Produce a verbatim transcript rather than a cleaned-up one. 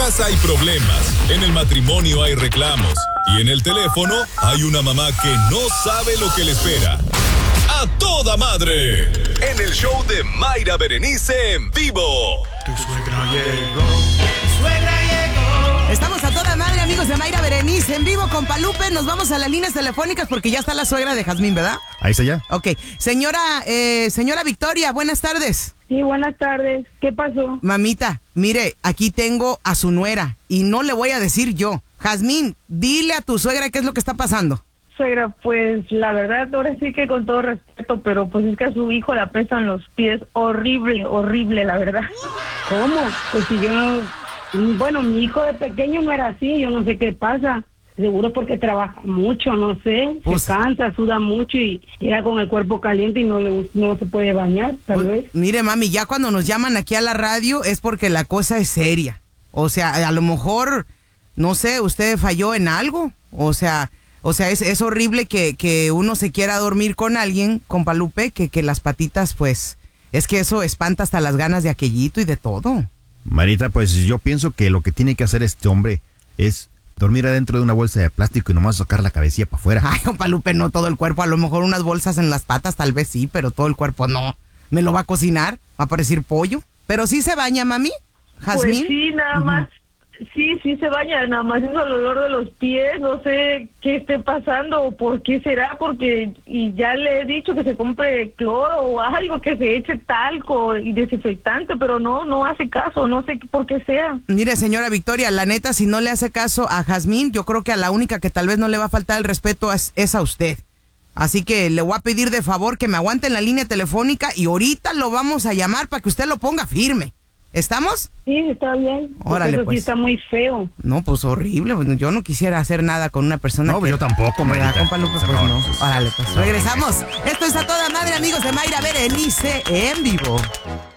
casa hay problemas, en el matrimonio hay reclamos y en el teléfono hay una mamá que no sabe lo que le espera. ¡A toda madre! En el show de Mayra Berenice en vivo. Tu suegra llegó. Tu suegra llegó. Estamos a toda madre, amigos de Mayra Berenice en vivo con Palupe. Nos vamos a las líneas telefónicas porque ya está la suegra de Jazmín, ¿verdad? Ahí está ya. Ok. Señora, eh, señora Victoria, buenas tardes. Sí, buenas tardes. ¿Qué pasó? Mamita, mire, aquí tengo a su nuera y no le voy a decir yo. Jazmín, dile a tu suegra qué es lo que está pasando. Suegra, pues la verdad, ahora sí que con todo respeto, pero pues es que a su hijo le apestan los pies. Horrible, horrible, la verdad. ¿Cómo? Pues si yo no... Bueno, mi hijo de pequeño no era así, yo no sé qué pasa. Seguro porque trabaja mucho, no sé. Pues, se cansa, suda mucho y llega con el cuerpo caliente y no, le, no se puede bañar, tal pues, vez. Mire, mami, ya cuando nos llaman aquí a la radio es porque la cosa es seria. O sea, a lo mejor, no sé, usted falló en algo. O sea... O sea, es, es horrible que, que uno se quiera dormir con alguien, con Palupe, que, que las patitas, pues, es que eso espanta hasta las ganas de aquellito y de todo. Marita, pues yo pienso que lo que tiene que hacer este hombre es dormir adentro de una bolsa de plástico y nomás sacar la cabecilla para afuera. Ay, con Palupe, no todo el cuerpo, a lo mejor unas bolsas en las patas tal vez sí, pero todo el cuerpo no. ¿Me lo va a cocinar? ¿Va a parecer pollo? ¿Pero sí se baña, mami? ¿Jazmín? Pues sí, nada más. Sí, sí se baña, nada más es el olor de los pies, no sé qué esté pasando o por qué será, porque y ya le he dicho que se compre cloro o algo, que se eche talco y desinfectante, pero no, no hace caso, no sé por qué sea. Mire, señora Victoria, la neta, si no le hace caso a Jazmín, yo creo que a la única que tal vez no le va a faltar el respeto es, es a usted. Así que le voy a pedir de favor que me aguante en la línea telefónica y ahorita lo vamos a llamar para que usted lo ponga firme. ¿Estamos? Sí, está bien. Órale, eso pues. sí está muy feo. No, pues horrible. Yo no quisiera hacer nada con una persona No, que... pues yo tampoco, ¿verdad, Marita? compa Lupe? Pues no. Órale, pues. Regresamos. Esto es A Toda Madre, amigos de Mayra Berenice en vivo.